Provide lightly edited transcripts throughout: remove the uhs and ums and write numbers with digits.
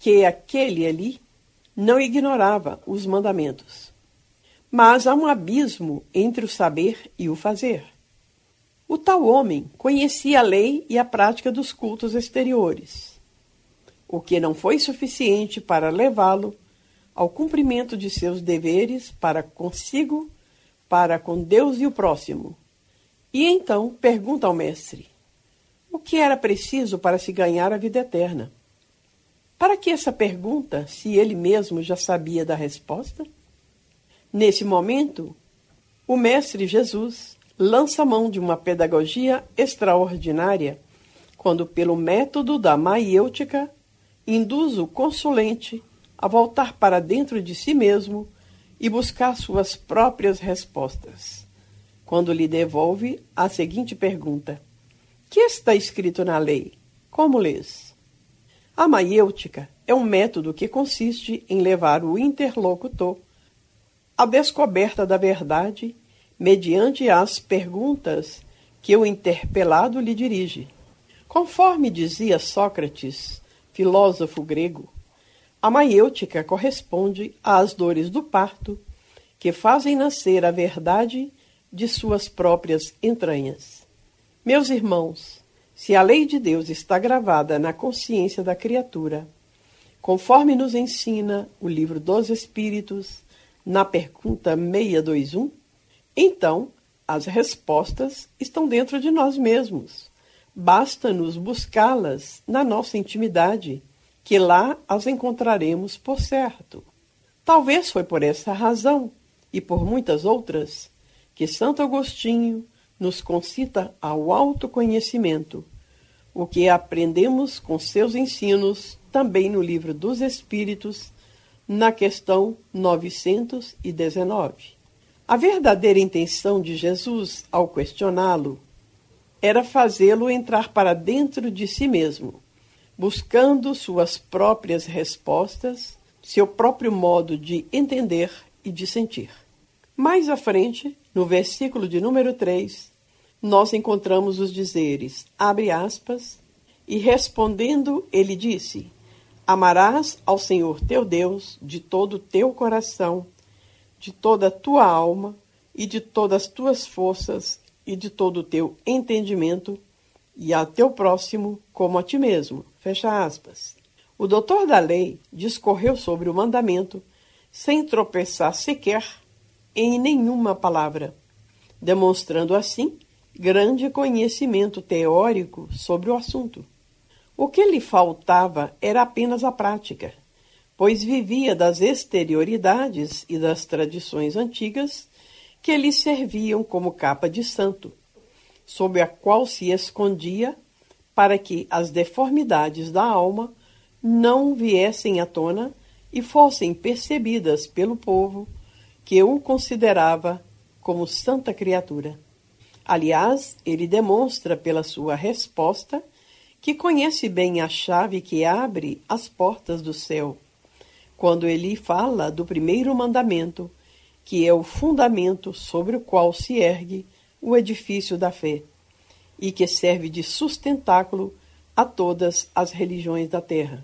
porque aquele ali não ignorava os mandamentos. Mas há um abismo entre o saber e o fazer. O tal homem conhecia a lei e a prática dos cultos exteriores, o que não foi suficiente para levá-lo ao cumprimento de seus deveres para consigo, para com Deus e o próximo. E então pergunta ao mestre: o que era preciso para se ganhar a vida eterna? Para que essa pergunta, se ele mesmo já sabia da resposta? Nesse momento, o mestre Jesus lança mão de uma pedagogia extraordinária quando, pelo método da maiêutica, induz o consulente a voltar para dentro de si mesmo e buscar suas próprias respostas, quando lhe devolve a seguinte pergunta: que está escrito na lei? Como lês? A maiêutica é um método que consiste em levar o interlocutor à descoberta da verdade mediante as perguntas que o interpelado lhe dirige. Conforme dizia Sócrates, filósofo grego, a maiêutica corresponde às dores do parto que fazem nascer a verdade de suas próprias entranhas. Meus irmãos, se a lei de Deus está gravada na consciência da criatura, conforme nos ensina o Livro dos Espíritos, na pergunta 621, então as respostas estão dentro de nós mesmos. Basta-nos buscá-las na nossa intimidade, que lá as encontraremos por certo. Talvez foi por essa razão, e por muitas outras, que Santo Agostinho nos concita ao autoconhecimento, o que aprendemos com seus ensinos também no Livro dos Espíritos, na questão 919. A verdadeira intenção de Jesus, ao questioná-lo, era fazê-lo entrar para dentro de si mesmo, buscando suas próprias respostas, seu próprio modo de entender e de sentir. Mais à frente, no versículo de número 3, nós encontramos os dizeres, abre aspas, e respondendo ele disse: amarás ao Senhor teu Deus de todo o teu coração, de toda a tua alma e de todas as tuas forças e de todo o teu entendimento, e a teu próximo como a ti mesmo. Fecha aspas. O doutor da lei discorreu sobre o mandamento sem tropeçar sequer em nenhuma palavra, demonstrando assim grande conhecimento teórico sobre o assunto. O que lhe faltava era apenas a prática, pois vivia das exterioridades e das tradições antigas que lhe serviam como capa de santo, sob a qual se escondia para que as deformidades da alma não viessem à tona e fossem percebidas pelo povo que o considerava como santa criatura. Aliás, ele demonstra pela sua resposta que conhece bem a chave que abre as portas do céu, quando ele fala do primeiro mandamento, que é o fundamento sobre o qual se ergue o edifício da fé, e que serve de sustentáculo a todas as religiões da terra.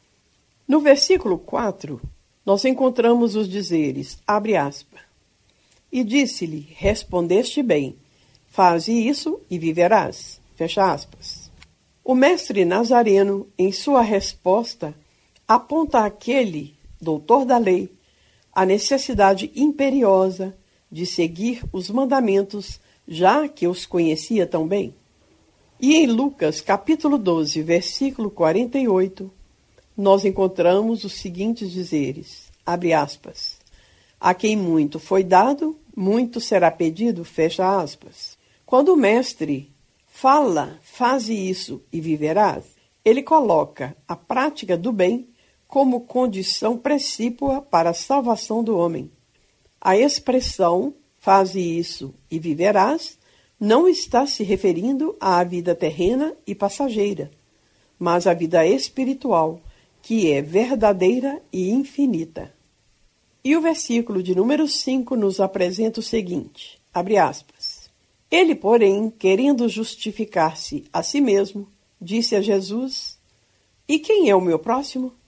No versículo 4, nós encontramos os dizeres, abre aspas, e disse-lhe, respondeste bem, faze isso e viverás, fecha aspas. O mestre Nazareno, em sua resposta, aponta àquele doutor da lei a necessidade imperiosa de seguir os mandamentos, já que os conhecia tão bem. E em Lucas, capítulo 12, versículo 48, nós encontramos os seguintes dizeres, abre aspas, a quem muito foi dado, muito será pedido, fecha aspas. Quando o mestre fala, faze isso e viverás, ele coloca a prática do bem como condição precípua para a salvação do homem. A expressão, faze isso e viverás, não está se referindo à vida terrena e passageira, mas à vida espiritual, que é verdadeira e infinita. E o versículo de número 5 nos apresenta o seguinte, abre aspas, ele, porém, querendo justificar-se a si mesmo, disse a Jesus, e quem é o meu próximo?